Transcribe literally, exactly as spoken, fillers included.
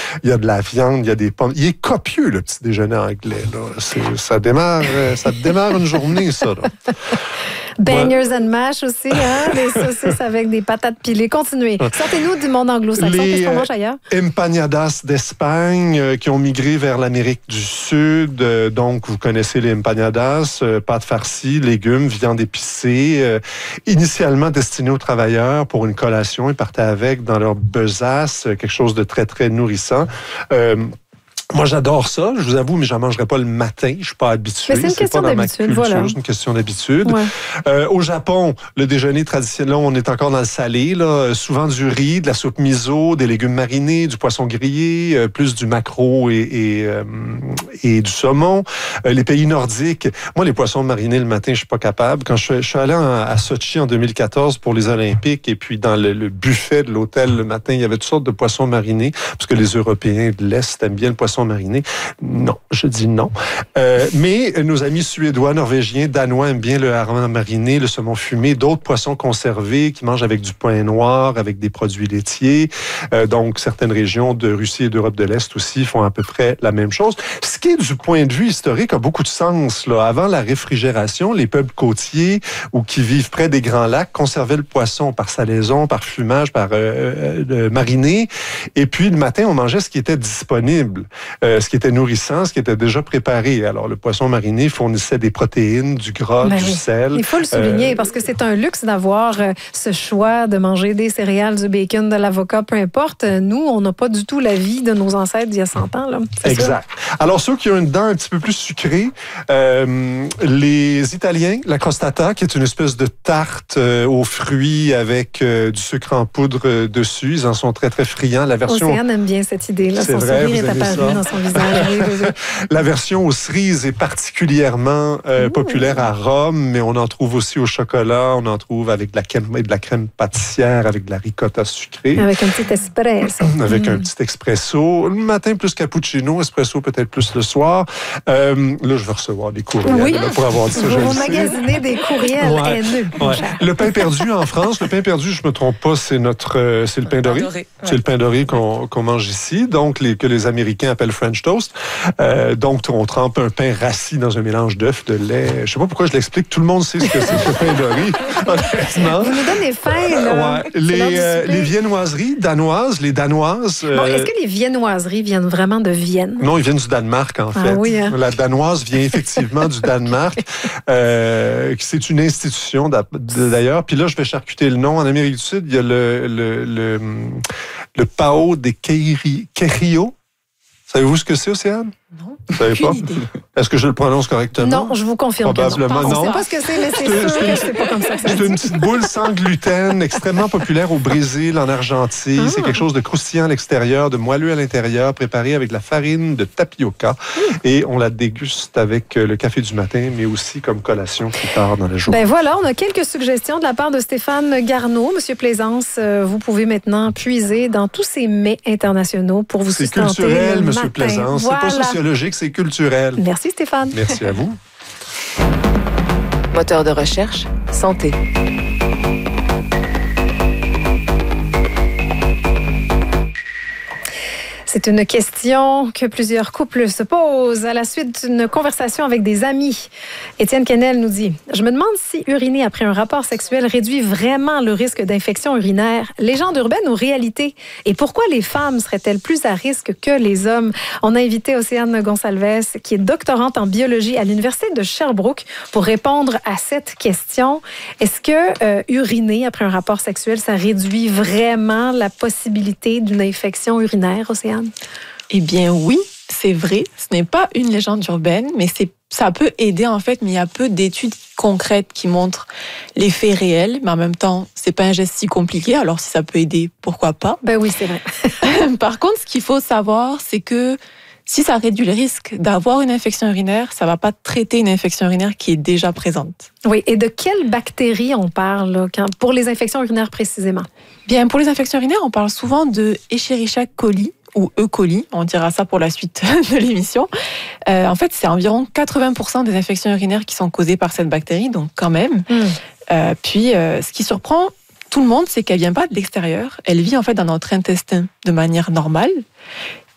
il y a de la viande, il y a des pommes. Il est copieux, le petit déjeuner anglais. Là. C'est, ça démarre, ça démarre une journée, ça. Là. Bangers ouais. and mash aussi, hein? Des saucisses avec des patates pilées. Continuez. Sortez-nous du monde anglo-saxon. Les, Qu'est-ce qu'on mange ailleurs? Empanadas d'Espagne euh, qui ont migré vers l'Amérique du Sud. Euh, donc, vous connaissez les empanadas, euh, pâtes farcies, légumes, viande épicée. Euh, initialement destinés aux travailleurs pour une collation. Ils partaient avec dans leur besace, quelque chose de très, très nourrissant. Euh, Moi, j'adore ça, je vous avoue, mais j'en mangerai pas le matin. Je suis pas habitué. Mais c'est une c'est question pas dans d'habitude, ma culture, voilà. C'est une question d'habitude. Ouais. Euh, au Japon, le déjeuner traditionnel, là, on est encore dans le salé, là. Souvent du riz, de la soupe miso, des légumes marinés, du poisson grillé, euh, plus du maquereau et, et, euh, et du saumon. Euh, les pays nordiques, moi, les poissons marinés le matin, je suis pas capable. Quand je, je suis allé en, à Sochi en deux mille quatorze pour les Olympiques, et puis dans le, le buffet de l'hôtel le matin, il y avait toutes sortes de poissons marinés, parce que les Européens de l'Est aiment bien le poisson mariné. Non, je dis non. Euh, mais nos amis suédois, norvégiens, danois aiment bien le hareng mariné, le saumon fumé, d'autres poissons conservés qui mangent avec du pain noir, avec des produits laitiers. Euh, donc, certaines régions de Russie et d'Europe de l'Est aussi font à peu près la même chose. Ce qui, du point de vue historique, a beaucoup de sens. Là. Avant la réfrigération, les peuples côtiers ou qui vivent près des grands lacs conservaient le poisson par salaison, par fumage, par euh, euh, mariné. Et puis, le matin, on mangeait ce qui était disponible. Euh, ce qui était nourrissant, ce qui était déjà préparé. Alors, le poisson mariné fournissait des protéines, du gras, ben du oui. sel. Il faut le souligner euh, parce que c'est un luxe d'avoir euh, ce choix de manger des céréales, du bacon, de l'avocat, peu importe. Nous, on n'a pas du tout la vie de nos ancêtres d'il y a cent ans. Là. C'est exact. Ça? Alors, ceux qui ont une dent un petit peu plus sucrée, euh, les Italiens, la crostata, qui est une espèce de tarte euh, aux fruits avec euh, du sucre en poudre euh, dessus, ils en sont très, très friands. La version... Océane aime bien cette idée-là. C'est Son vrai, sourire est apparu ça. dans son visage. Oui, oui, oui. La version aux cerises est particulièrement euh, mmh. populaire à Rome, mais on en trouve aussi au chocolat, on en trouve avec de la crème, de la crème pâtissière, avec de la ricotta sucrée. Avec un petit espresso. Avec mmh. un mmh. petit expresso. Le matin, plus cappuccino, espresso peut-être plus le soir. Euh, là, je vais recevoir des courriels oui. là, pour avoir dit ça. Vous magasinez des courriels ouais. haineux. Ouais. Le pain perdu en France, le pain perdu, je me trompe pas, c'est notre, euh, c'est le pain doré. doré. C'est ouais. le pain doré qu'on, qu'on mange ici, donc les, que les Américains appellent French toast. Euh, donc, on trempe un pain rassis dans un mélange d'œufs, de lait. Je sais pas pourquoi je l'explique. Tout le monde sait ce que c'est que le pain doré, honnêtement. Vous nous donnez faim, là. Ouais. Les, euh, les viennoiseries danoises, les danoises... Bon, est-ce que les viennoiseries viennent vraiment de Vienne? Non, ils viennent du Danemark, en ah, fait. Oui, hein? La danoise vient effectivement du Danemark. Euh, c'est une institution, d'ailleurs. Puis là, je vais charcuter le nom. En Amérique du Sud, il y a le, le, le, le Pão de Queijo. Savez-vous ce que c'est, Océane? Non. Vous savez pas? Idée. Est-ce que je le prononce correctement? Non, je vous confirme Probablement que non. non. On ne sait pas ce que c'est, mais c'est sûr que c'est pas comme ça. C'est une petite boule sans gluten, extrêmement populaire au Brésil, en Argentine. Ah. C'est quelque chose de croustillant à l'extérieur, de moelleux à l'intérieur, préparé avec de la farine de tapioca. Mmh. Et on la déguste avec le café du matin, mais aussi comme collation plus tard dans la journée. Ben voilà, on a quelques suggestions de la part de Stéphane Garneau. Monsieur Plaisance, vous pouvez maintenant puiser dans tous ces mets internationaux pour vous sustenter. C'est culturel, le Monsieur matin. Plaisance. Voilà. C'est pas sociologique, c'est culturel. Merci Stéphane. Merci à vous. Moteur de recherche, santé. C'est une question que plusieurs couples se posent à la suite d'une conversation avec des amis. Étienne Kennel nous dit « Je me demande si uriner après un rapport sexuel réduit vraiment le risque d'infection urinaire. Légende urbaine ou réalité? Et pourquoi les femmes seraient-elles plus à risque que les hommes? » On a invité Océane Gonsalves, qui est doctorante en biologie à l'Université de Sherbrooke, pour répondre à cette question. Est-ce que euh, uriner après un rapport sexuel, ça réduit vraiment la possibilité d'une infection urinaire, Océane? Eh bien oui, c'est vrai. Ce n'est pas une légende urbaine, mais c'est, ça peut aider en fait, mais il y a peu d'études concrètes qui montrent l'effet réel, mais en même temps, c'est pas un geste si compliqué, alors si ça peut aider, pourquoi pas? Ben oui, c'est vrai. Par contre, ce qu'il faut savoir, c'est que si ça réduit le risque d'avoir une infection urinaire, ça ne va pas traiter une infection urinaire qui est déjà présente. Oui, et de quelles bactéries on parle là, quand, pour les infections urinaires précisément? Bien, pour les infections urinaires, on parle souvent de Escherichia coli ou E. coli, on dira ça pour la suite de l'émission. Euh, en fait, c'est environ quatre-vingts pour cent des infections urinaires qui sont causées par cette bactérie, donc quand même. Mm. Euh, puis, euh, ce qui surprend tout le monde, c'est qu'elle ne vient pas de l'extérieur. Elle vit en fait dans notre intestin de manière normale.